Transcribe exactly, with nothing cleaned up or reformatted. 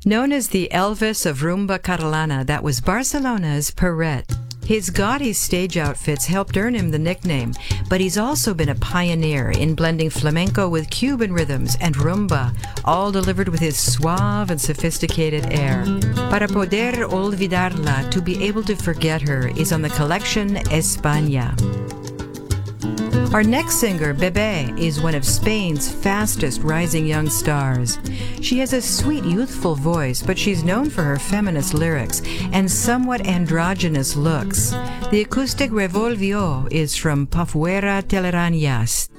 Known as the Elvis of Rumba Catalana, that was Barcelona's Perret. His gaudy stage outfits helped earn him the nickname, but he's also been a pioneer in blending flamenco with Cuban rhythms and rumba, all delivered with his suave and sophisticated air. Para poder olvidarla, to be able to forget her, is on the collection España. Our next singer, Bebé, is one of Spain's fastest rising young stars. She has a sweet, youthful voice, but she's known for her feminist lyrics and somewhat androgynous looks. The acoustic Revolvió is from Pa Fuera Telarañas.